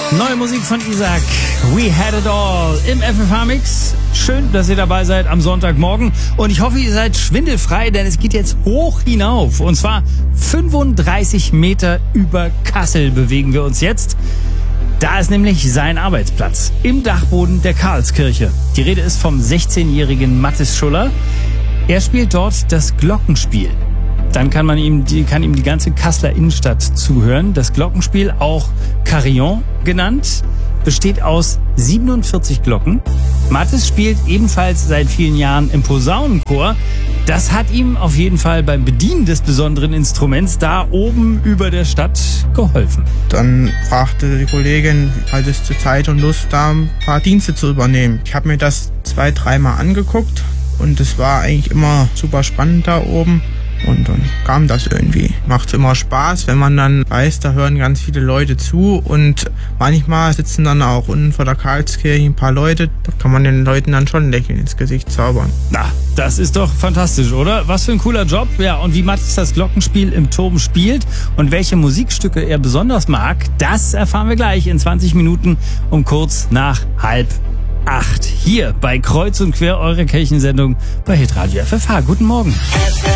Neue Musik von Isaac. We had it all im FFH-Mix. Schön, dass ihr dabei seid am Sonntagmorgen. Und ich hoffe, ihr seid schwindelfrei, denn es geht jetzt hoch hinauf. Und zwar 35 Meter über Kassel bewegen wir uns jetzt. Da ist nämlich sein Arbeitsplatz im Dachboden der Karlskirche. Die Rede ist vom 16-jährigen Mathis Schuller. Er spielt dort das Glockenspiel. Dann kann ihm die ganze Kasseler Innenstadt zuhören. Das Glockenspiel, auch Carillon genannt, besteht aus 47 Glocken. Mathis spielt ebenfalls seit vielen Jahren im Posaunenchor. Das hat ihm auf jeden Fall beim Bedienen des besonderen Instruments da oben über der Stadt geholfen. Dann fragte die Kollegin, halt es zur Zeit und Lust, da ein paar Dienste zu übernehmen. Ich habe mir das 2-3 Mal angeguckt und es war eigentlich immer super spannend da oben. Und dann kam das irgendwie. Macht immer Spaß, wenn man dann weiß, da hören ganz viele Leute zu und manchmal sitzen dann auch unten vor der Karlskirche ein paar Leute. Da kann man den Leuten dann schon ein Lächeln ins Gesicht zaubern. Na, das ist doch fantastisch, oder? Was für ein cooler Job. Ja, und wie Mathis das Glockenspiel im Turm spielt und welche Musikstücke er besonders mag, das erfahren wir gleich in 20 Minuten um kurz nach 7:30. Hier bei Kreuz und Quer, eure Kirchensendung bei Hitradio FFH. Guten Morgen.